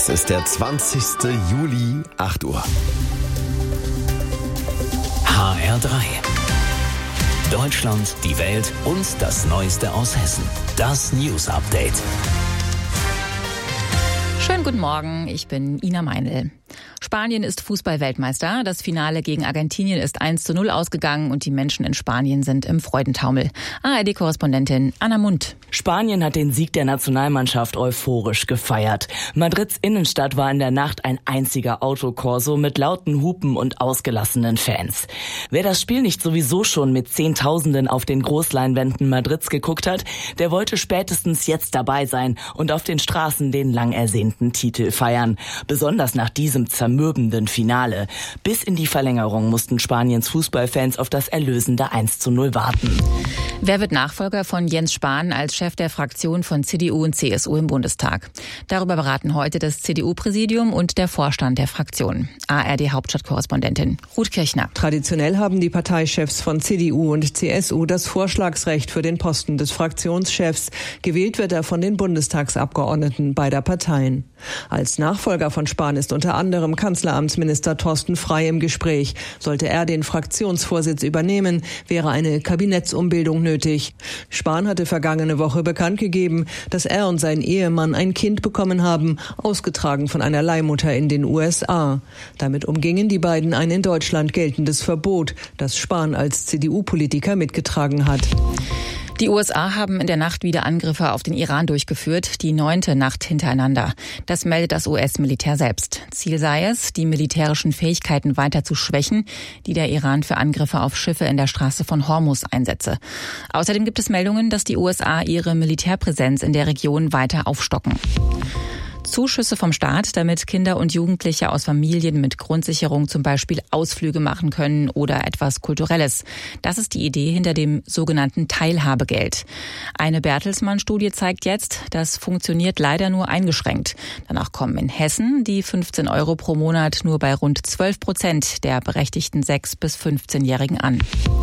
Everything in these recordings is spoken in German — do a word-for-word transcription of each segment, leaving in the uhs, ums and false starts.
Es ist der zwanzigste Juli, acht Uhr. H R drei. Deutschland, die Welt und das Neueste aus Hessen. Das News Update. Schönen guten Morgen, ich bin Ina Meinl. Spanien ist Fußball-Weltmeister. Das Finale gegen Argentinien ist eins zu null ausgegangen und die Menschen in Spanien sind im Freudentaumel. A R D-Korrespondentin Anna Mundt. Spanien hat den Sieg der Nationalmannschaft euphorisch gefeiert. Madrids Innenstadt war in der Nacht ein einziger Autokorso mit lauten Hupen und ausgelassenen Fans. Wer das Spiel nicht sowieso schon mit Zehntausenden auf den Großleinwänden Madrids geguckt hat, der wollte spätestens jetzt dabei sein und auf den Straßen den lang ersehnten Titel feiern. Besonders nach diesem zermürbenden Finale. Bis in die Verlängerung mussten Spaniens Fußballfans auf das erlösende eins zu null warten. Wer wird Nachfolger von Jens Spahn als Chef der Fraktion von C D U und C S U im Bundestag? Darüber beraten heute das C D U-Präsidium und der Vorstand der Fraktion. A R D-Hauptstadtkorrespondentin Ruth Kirchner. Traditionell haben die Parteichefs von C D U und C S U das Vorschlagsrecht für den Posten des Fraktionschefs. Gewählt wird er von den Bundestagsabgeordneten beider Parteien. Als Nachfolger von Spahn ist unter anderem Kanzleramtsminister Thorsten Frey im Gespräch. Sollte er den Fraktionsvorsitz übernehmen, wäre eine Kabinettsumbildung nötig. Spahn hatte vergangene Woche bekannt gegeben, dass er und sein Ehemann ein Kind bekommen haben, ausgetragen von einer Leihmutter in den U S A. Damit umgingen die beiden ein in Deutschland geltendes Verbot, das Spahn als C D U-Politiker mitgetragen hat. Die U S A haben in der Nacht wieder Angriffe auf den Iran durchgeführt, die neunte Nacht hintereinander. Das meldet das U S-Militär selbst. Ziel sei es, die militärischen Fähigkeiten weiter zu schwächen, die der Iran für Angriffe auf Schiffe in der Straße von Hormuz einsetze. Außerdem gibt es Meldungen, dass die U S A ihre Militärpräsenz in der Region weiter aufstocken. Zuschüsse vom Staat, damit Kinder und Jugendliche aus Familien mit Grundsicherung zum Beispiel Ausflüge machen können oder etwas Kulturelles. Das ist die Idee hinter dem sogenannten Teilhabegeld. Eine Bertelsmann-Studie zeigt jetzt, das funktioniert leider nur eingeschränkt. Danach kommen in Hessen die fünfzehn Euro pro Monat nur bei rund zwölf Prozent der berechtigten sechs- bis fünfzehnjährigen an.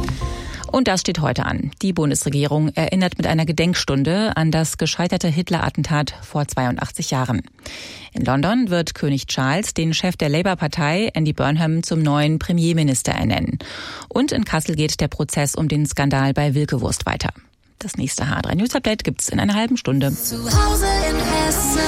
Und das steht heute an. Die Bundesregierung erinnert mit einer Gedenkstunde an das gescheiterte Hitler-Attentat vor zweiundachtzig Jahren. In London wird König Charles den Chef der Labour-Partei, Andy Burnham, zum neuen Premierminister ernennen. Und in Kassel geht der Prozess um den Skandal bei Wilke-Wurst weiter. Das nächste H R drei News Update gibt's in einer halben Stunde. Zu Hause in Hessen.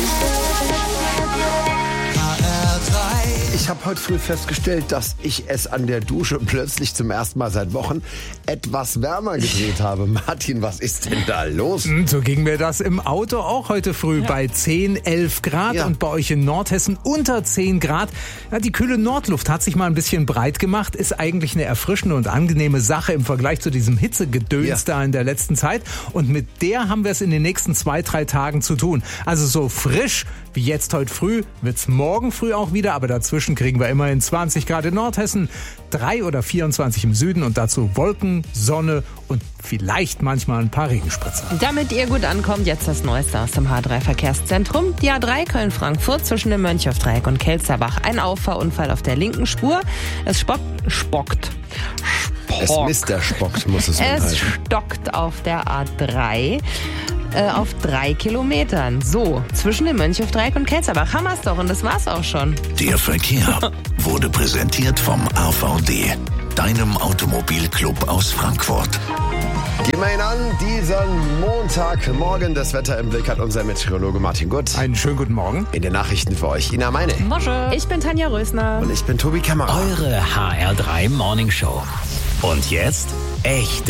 Ich habe heute früh festgestellt, dass ich es an der Dusche plötzlich zum ersten Mal seit Wochen etwas wärmer gedreht habe. Martin, was ist denn da los? So ging mir das im Auto auch heute früh, ja. Bei zehn, elf Grad ja. Und bei euch in Nordhessen unter zehn Grad. Ja, die kühle Nordluft hat sich mal ein bisschen breit gemacht, ist eigentlich eine erfrischende und angenehme Sache im Vergleich zu diesem Hitzegedöns ja. da in der letzten Zeit. Und mit der haben wir es in den nächsten zwei, drei Tagen zu tun. Also so frisch wie jetzt heute früh wird's morgen früh auch wieder, aber dazwischen kriegen wir immerhin zwanzig Grad in Nordhessen, drei oder vierundzwanzig im Süden und dazu Wolken, Sonne und vielleicht manchmal ein paar Regenspritzer. Damit ihr gut ankommt, jetzt das Neueste aus dem H drei Verkehrszentrum. Die A drei Köln-Frankfurt zwischen dem Mönchhofdreieck und Kelzerbach. Ein Auffahrunfall auf der linken Spur. Es spockt. spockt. Es Mister Spockt, muss es sein. Es stockt auf der A drei. Äh, auf drei Kilometern. So, zwischen dem Mönchhofdreieck und Kelzerbach. Haben wir's doch und das war's auch schon. Der Verkehr wurde präsentiert vom A V D, deinem Automobilclub aus Frankfurt. Gehen wir ihn an, diesen Montagmorgen. Das Wetter im Blick hat unser Meteorologe Martin Gutt. Einen schönen guten Morgen. In den Nachrichten für euch Ina Meinl. Bonjour. Ich bin Tanja Rösner. Und ich bin Tobi Kämmerer. Eure H R drei Morning Show. Und jetzt echte